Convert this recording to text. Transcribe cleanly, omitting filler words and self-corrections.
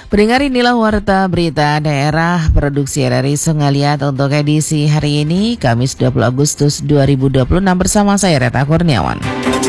Pendengar, inilah warta berita daerah produksi RRI Sungai Liat untuk edisi hari ini, Kamis 20 Agustus 2026 bersama saya Reta Kurniawan.